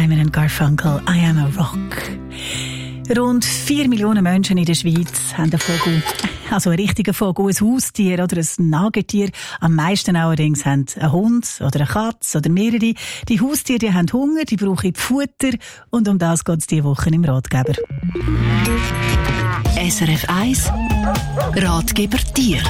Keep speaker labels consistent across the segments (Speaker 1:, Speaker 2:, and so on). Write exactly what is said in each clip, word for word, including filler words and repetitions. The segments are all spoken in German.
Speaker 1: Simon and Garfunkel, I Am a Rock. Rund vier Millionen Menschen in der Schweiz haben einen Vogel, also einen richtigen Vogel, ein Haustier oder ein Nagetier. Am meisten allerdings haben einen Hund oder eine Katze oder mehrere. Die Haustiere die haben Hunger, die brauchen Futter und um das geht es diese Woche im Ratgeber.
Speaker 2: S R F eins Ratgeber Tier.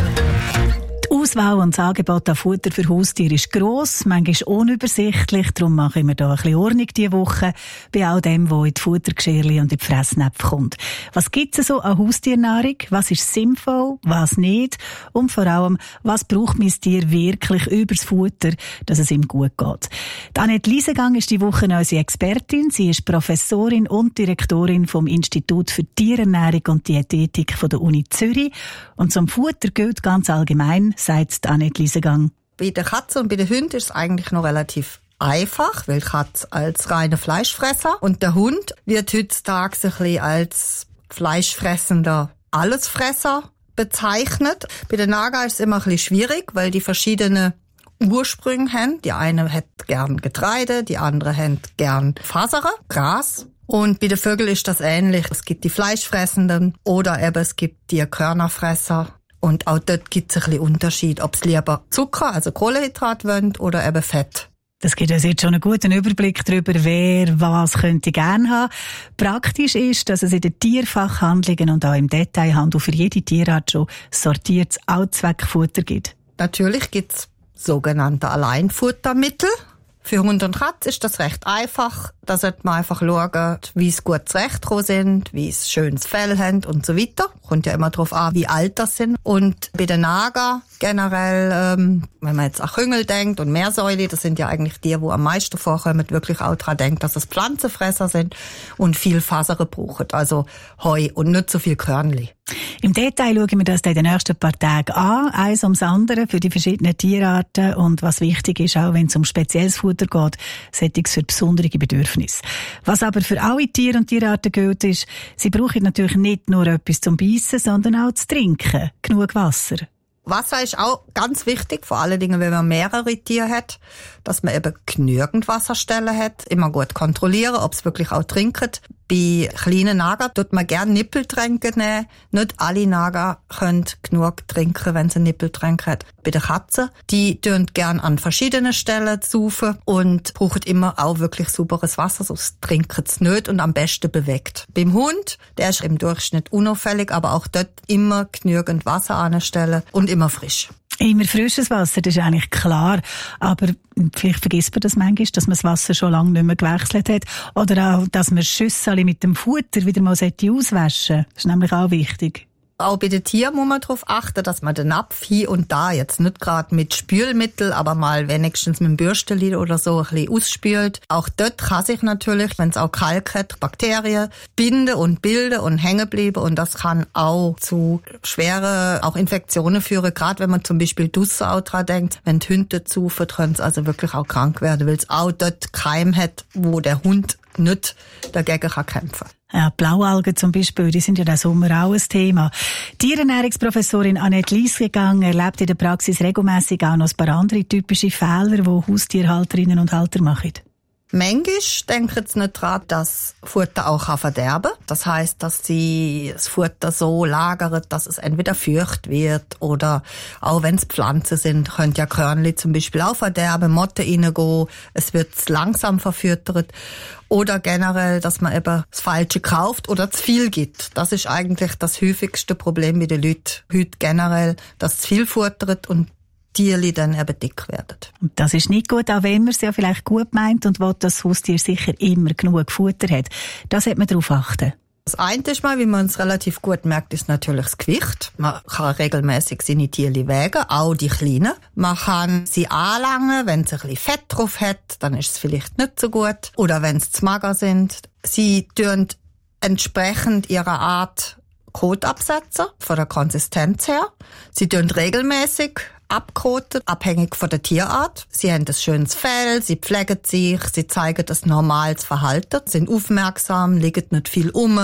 Speaker 1: Die Auswahl und das Angebot an Futter für Haustiere ist gross, manchmal unübersichtlich, darum machen wir hier ein bisschen Ordnung diese Woche bei all dem, was in die Futtergeschirrchen und in die Fressnäpfe kommt. Was gibt es so an Haustiernahrung? Was ist sinnvoll? Was nicht? Und vor allem, was braucht mein Tier wirklich über das Futter, dass es ihm gut geht? Die Annette Liesegang ist die Woche unsere Expertin. Sie ist Professorin und Direktorin vom Institut für Tierernährung und Diätetik von der Uni Zürich. Und zum Futter gilt ganz allgemein, sagt Annette Liesegang.
Speaker 3: Bei der Katze und bei den Hunden ist es eigentlich noch relativ einfach, weil die Katze als reiner Fleischfresser und der Hund wird heutzutage ein bisschen als fleischfressender Allesfresser bezeichnet. Bei den Nager ist es immer ein bisschen schwierig, weil die verschiedene Ursprünge haben. Die eine hat gern Getreide, die andere hat gern Fasere, Gras. Und bei den Vögeln ist das ähnlich. Es gibt die Fleischfressenden oder eben es gibt die Körnerfresser. Und auch dort gibt es ein bisschen Unterschied, ob es lieber Zucker, also Kohlehydrat wollen oder eben Fett.
Speaker 1: Das gibt uns jetzt schon einen guten Überblick darüber, wer was könnte gerne haben. Praktisch ist, dass es in den Tierfachhandlungen und auch im Detailhandel für jede Tierart schon sortiertes Allzweckfutter gibt.
Speaker 3: Natürlich gibt es sogenannte Alleinfuttermittel. Für Hund und Katze ist das recht einfach. Da sollte man einfach schauen, wie sie gut zurechtgekommen sind, wie sie schönes Fell haben und so weiter. Kommt ja immer darauf an, wie alt das sind. Und bei den Nager generell, ähm, wenn man jetzt an Küngel denkt und Meersäule, das sind ja eigentlich die, die am meisten vorkommen, wirklich auch daran denkt, dass es Pflanzenfresser sind und viel Fasere brauchen. Also Heu und nicht so viel Körnli.
Speaker 1: Im Detail schauen wir das in den nächsten paar Tagen an, eins ums andere für die verschiedenen Tierarten und was wichtig ist, auch wenn es um spezielles Futter geht, Settings für besondere Bedürfnisse. Was aber für alle Tiere und Tierarten gilt, ist, sie brauchen natürlich nicht nur etwas zum Beißen, sondern auch zu trinken, genug Wasser.
Speaker 3: Wasser ist auch ganz wichtig, vor allen Dingen, wenn man mehrere Tiere hat, dass man eben genügend Wasserstellen hat, immer gut kontrollieren, ob es wirklich auch trinken. Bei kleinen Nager tut man gerne Nippeltränke nehmen. Nicht alle Nager können genug trinken, wenn sie Nippeltränke haben. Bei den Katzen, die tun gerne an verschiedenen Stellen saufen und brauchen immer auch wirklich sauberes Wasser, sonst trinken sie nicht und am besten bewegt. Beim Hund, der ist im Durchschnitt unauffällig, aber auch dort immer genügend Wasser anstellen und immer frisch.
Speaker 1: Immer frisches Wasser, das ist eigentlich klar. Aber vielleicht vergisst man das manchmal, dass man das Wasser schon lange nicht mehr gewechselt hat. Oder auch, dass man Schüssel mit dem Futter wieder mal auswaschen sollte. Das ist nämlich auch wichtig.
Speaker 3: Auch bei den Tieren muss man darauf achten, dass man den Napf hier und da jetzt nicht gerade mit Spülmittel, aber mal wenigstens mit dem Bürsteli oder so ein bisschen ausspült. Auch dort kann sich natürlich, wenn es auch Kalk hat, Bakterien binden und bilden und hängen bleiben und das kann auch zu schweren auch Infektionen führen, gerade wenn man zum Beispiel draussen auch dran denkt, wenn die Hunde saufen, können sie also wirklich auch krank werden, weil es auch dort Keim hat, wo der Hund nicht dagegen kann kämpfen.
Speaker 1: Ja, Blaualgen zum Beispiel, die sind ja den Sommer auch ein Thema. Tierernährungsprofessorin Annette Liesegang erlebt in der Praxis regelmässig auch noch ein paar andere typische Fehler, die Haustierhalterinnen und Halter machen.
Speaker 3: Manchmal denken sie nicht daran, dass Futter auch verderben kann. Das heisst, dass sie das Futter so lagern, dass es entweder feucht wird oder auch wenn es Pflanzen sind, können ja Körnli zum Beispiel auch verderben, Motten reingehen, es wird langsam verfüttert. Oder generell, dass man eben das Falsche kauft oder zu viel gibt. Das ist eigentlich das häufigste Problem bei den Leuten heute generell, dass zu viel futtert und Tierli dann eben dick werden.
Speaker 1: Das ist nicht gut, auch wenn man es ja vielleicht gut meint und will, dass das Haustier sicher immer genug Futter hat. Das hat man darauf achten.
Speaker 3: Das eine ist mal, wie man es relativ gut merkt, ist natürlich das Gewicht. Man kann regelmäßig seine Tierli wägen, auch die Kleinen. Man kann sie anlangen, wenn es ein bisschen Fett drauf hat, dann ist es vielleicht nicht so gut. Oder wenn es zu mager sind. Sie tun entsprechend ihrer Art Kot absetzen, von der Konsistenz her. Sie tun regelmäßig abkoten, abhängig von der Tierart. Sie haben ein schönes Fell, sie pflegen sich, sie zeigen das normales Verhalten, sind aufmerksam, liegen nicht viel um.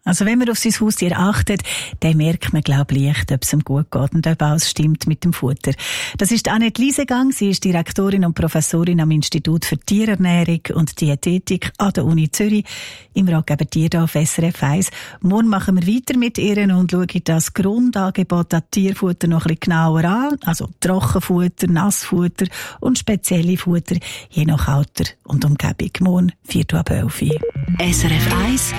Speaker 1: Also wenn man auf sein Haustier achtet, dann merkt man, glaube ich, leicht, ob es ihm gut geht und ob alles stimmt mit dem Futter. Das ist Annette Liesegang. Sie ist Direktorin und Professorin am Institut für Tierernährung und Diätetik an der Uni Zürich. Im Ratgeber Tier hier auf S R F eins. Morgen machen wir weiter mit ihr und schauen das Grundangebot an Tierfutter noch ein bisschen genauer an. Also Trockenfutter, Nassfutter und spezielle Futter, je nach Alter und Umgebung. Morgen, vier ab elf.
Speaker 2: S R F eins